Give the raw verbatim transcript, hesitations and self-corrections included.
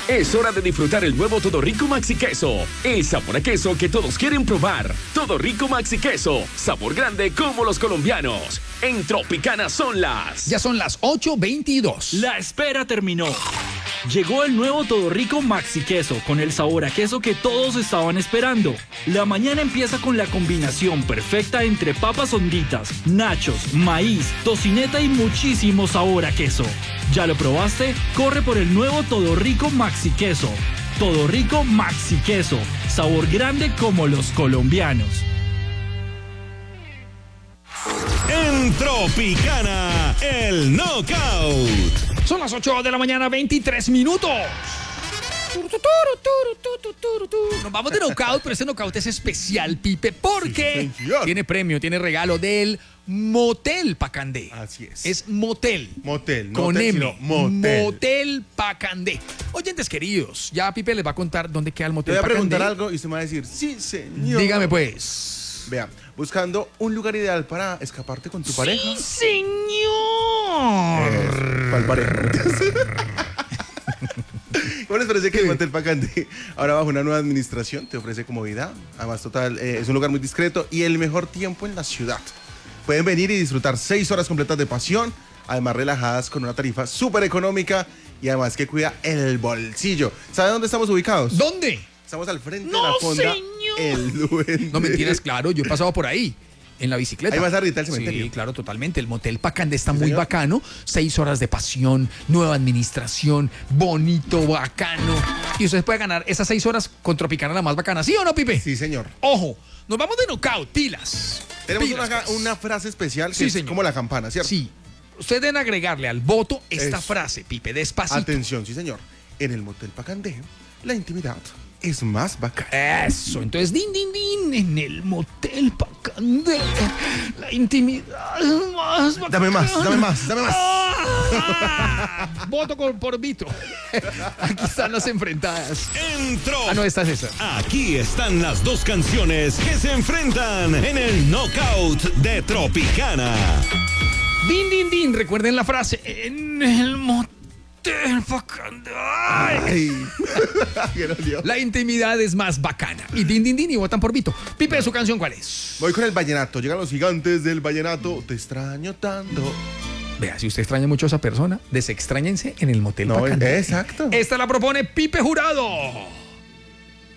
Es hora de disfrutar el nuevo Todo Rico Maxi Queso. El sabor a queso que todos quieren probar. Todo Rico Maxi Queso. Sabor grande como los colombianos. En Tropicana son las... Ya son las ocho veintidós. La espera terminó. Llegó el nuevo Todo Rico Maxi Queso con el sabor a queso que todos estaban esperando. La mañana empieza con la combinación perfecta entre papas honditas, nachos, maíz, tocineta y muchísimo sabor a queso. ¿Ya lo probaste? Corre por el nuevo Todo Rico Maxi Queso. Todo Rico Maxi Queso. Sabor grande como los colombianos. En Tropicana, el Knockout. Son las ocho de la mañana, veintitrés minutos. Nos vamos de knockout, pero este knockout es especial, Pipe, porque Sí, tiene premio, tiene regalo del Motel Pacandé. Así es. Es motel. Motel, no Con hotel, M. sino motel. Motel Pacandé. Oyentes queridos, ya Pipe les va a contar dónde queda el Te Motel voy a Pacandé. preguntar algo y usted me va a decir, sí, señor. Dígame pues. Vea, buscando un lugar ideal para escaparte con tu pareja. ¡Sí, señor! Eh, ¿Cuál pareja? ¿Cómo les parece que el Motel Pacandé, ahora bajo una nueva administración, te ofrece comodidad? Además, total, eh, es un lugar muy discreto y el mejor tiempo en la ciudad. Pueden venir y disfrutar seis horas completas de pasión, además relajadas con una tarifa súper económica y además que cuida el bolsillo. ¿Sabe dónde estamos ubicados? ¿Dónde? Estamos al frente ¡No, de la fonda señor! El Duende. No mentiras, claro, yo he pasado por ahí. En la bicicleta. Ahí más arriba del cementerio. Sí, claro, totalmente. El Motel Pacandé está Sí, muy señor. bacano. Seis horas de pasión, nueva administración, bonito, bacano. Y usted puede ganar esas seis horas con Tropicana la más bacana. ¿Sí o no, Pipe? Sí, señor. Ojo, nos vamos de knockout, pilas. Tenemos Pilas, una, pues. una frase especial que Sí, es señor. como la campana, ¿cierto? Sí. Ustedes deben agregarle al voto esta Eso. frase, Pipe, despacito. Atención, sí, señor. En el Motel Pacandé, la intimidad es más bacana. Eso, entonces, din, din, din, en el Motel Pacandé, la intimidad es más bacana. Dame más, dame más, dame más. Ah, voto por, por Vito. Aquí están las enfrentadas. En Trop. Ah, no, esta es esa. Aquí están las dos canciones que se enfrentan en el Knockout de Tropicana. Din, din, din. Recuerden la frase. En el Motel Pacandé. Ay. Ay. Qué dolió. La intimidad es más bacana. Y din, din, din. Y votan por Vito. Pipe, ¿su canción cuál es? Voy con el vallenato. Llegan los gigantes del vallenato. Te extraño tanto. Vea, si usted extraña mucho a esa persona, desextrañense en el Motel No, Pacandé. exacto. Esta la propone Pipe Jurado.